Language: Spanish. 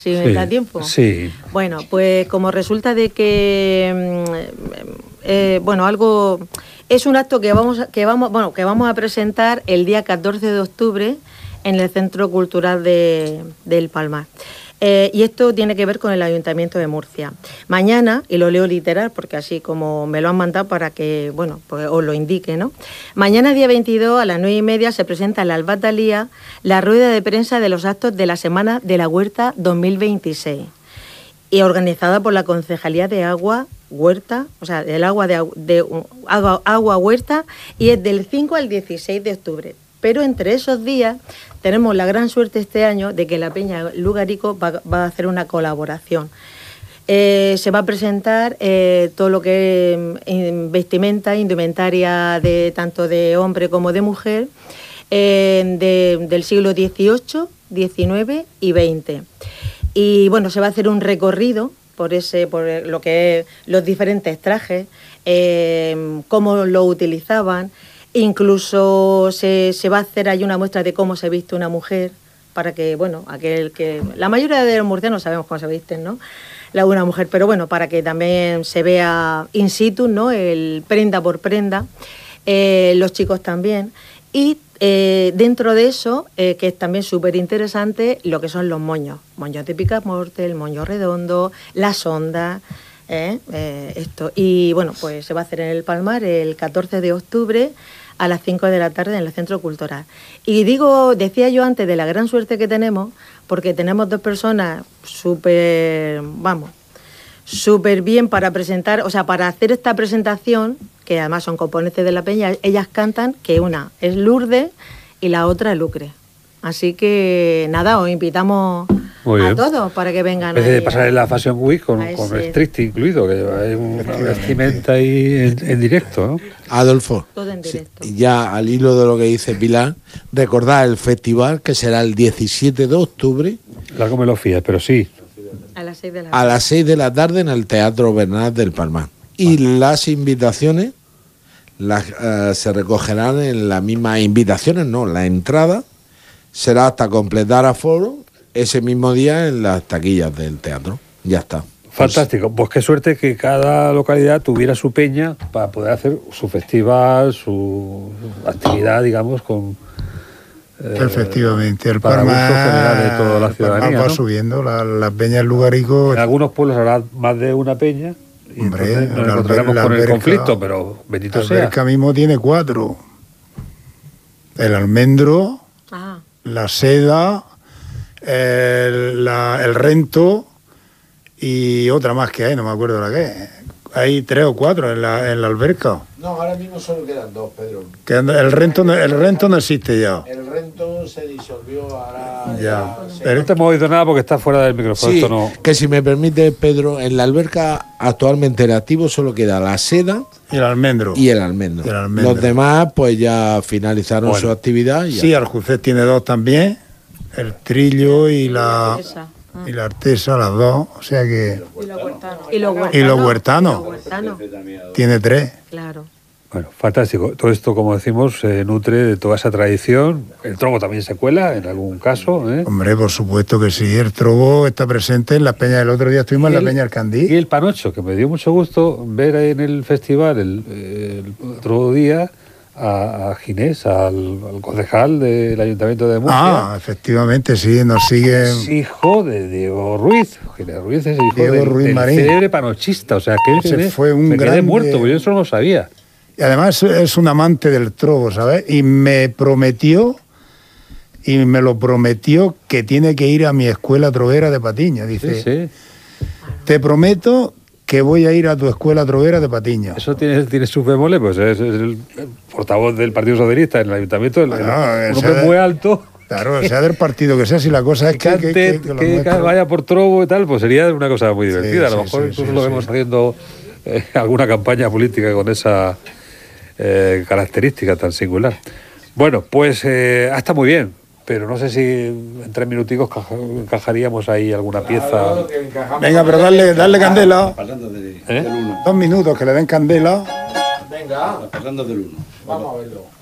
Si me da tiempo. Sí. Bueno, pues como resulta de que algo es un acto que vamos a presentar el día 14 de octubre en el Centro Cultural del Palmar. Y esto tiene que ver con el Ayuntamiento de Murcia. Mañana, y lo leo literal porque así como me lo han mandado para que, pues os lo indique, ¿no? Mañana, día 22, a las 9:30, se presenta en la Albatalía la rueda de prensa de los actos de la Semana de la Huerta 2026, y organizada por la Concejalía de Agua, Huerta, o sea, del agua agua Huerta, y es del 5 al 16 de octubre. Pero entre esos días tenemos la gran suerte este año de que la Peña Lugarico va a hacer una colaboración. Se va a presentar todo lo que es vestimenta, indumentaria de tanto de hombre como de mujer, del siglo XVIII, XIX y XX. Y bueno, se va a hacer un recorrido por lo que es los diferentes trajes, cómo lo utilizaban. Incluso se va a hacer ahí una muestra de cómo se viste una mujer, para que, la mayoría de los murcianos sabemos cómo se visten, ¿no? Una mujer, pero bueno, para que también se vea in situ, ¿no? El prenda por prenda, los chicos también. Y dentro de eso, que es también súper interesante, lo que son los moños de picaporte, el moño redondo, las ondas. Esto. Y bueno, pues se va a hacer en el Palmar el 14 de octubre a las 5 de la tarde en el Centro Cultural. Y decía yo antes de la gran suerte que tenemos, porque tenemos dos personas súper bien para presentar, o sea, para hacer esta presentación, que además son componentes de la Peña. Ellas cantan, que una es Lourdes y la otra es Lucre. Así que nada, os invitamos a todos para que vengan. En vez de pasar en la Fashion Week con Strict incluido, que hay una vestimenta ahí en directo, ¿no? Adolfo, todo en directo. Ya al hilo de lo que dice Pilar, recordad el festival que será el 17 de octubre. Largo me lo fías, pero sí. A las 6 de la tarde. A las 6 de la tarde en el Teatro Bernat del Palmar. Y las invitaciones se recogerán en las mismas invitaciones, no, la entrada será hasta completar aforo ese mismo día en las taquillas del teatro. Ya está. Fantástico. Pues qué suerte que cada localidad tuviera su peña para poder hacer su festival, su actividad, digamos, con... Efectivamente, el para Palmar, uso general de toda la ciudadanía, va ¿no? subiendo, las peñas Lugarico. En algunos pueblos habrá más de una peña y hombre, entonces nos encontraremos con el conflicto, pero bendito sea. La alberca mismo tiene 4. El almendro, la seda, el rento y otra más que hay, no me acuerdo la que es. Hay 3 o 4 en la alberca. No, ahora mismo solo quedan 2, Pedro. El rento no existe ya. El rento se disolvió ahora. Ya. No te hemos oído nada porque está fuera del micrófono. Sí, esto no... que si me permite, Pedro, en la alberca actualmente en activo solo queda la seda y el almendro. Los demás pues ya finalizaron su actividad. Y sí, Aljucet tiene 2 también, el trillo y la artesa, las 2, o sea que... Y los huertanos. Tiene 3. Claro. Bueno, fantástico. Todo esto, como decimos, se nutre de toda esa tradición. El trobo también se cuela, en algún caso, ¿eh? Hombre, por supuesto que sí. El trobo está presente en las peñas. El otro día estuvimos en la Peña Alcandí. Y el panocho, que me dio mucho gusto ver ahí en el festival el otro día a Ginés, al concejal del Ayuntamiento de Murcia. Efectivamente, sí, nos sigue. Es hijo de Diego Ruiz. Ginés Ruiz es hijo Diego Ruiz del Marín. célebre panochista. O sea, que fue un me quedé grande... muerto, porque yo eso no lo sabía. Y además es un amante del trobo, ¿sabes? Y me lo prometió que tiene que ir a mi escuela trovera de Patiño. Dice, te prometo que voy a ir a tu escuela trovera de Patiño. Eso tiene sus bemoles, pues es el portavoz del Partido Socialista en el Ayuntamiento, un hombre muy alto. Claro, sea del partido que sea, si la cosa es que vaya por trobo y tal, pues sería una cosa muy divertida. Sí, a lo mejor incluso sí, lo vemos haciendo alguna campaña política con esa característica tan singular. Bueno, pues está muy bien, pero no sé si en 3 minuticos encajaríamos ahí alguna pieza. Venga, pero darle candela. Del 1. 2 minutos, que le den candela. Venga. Pasando del 1. Vamos a verlo.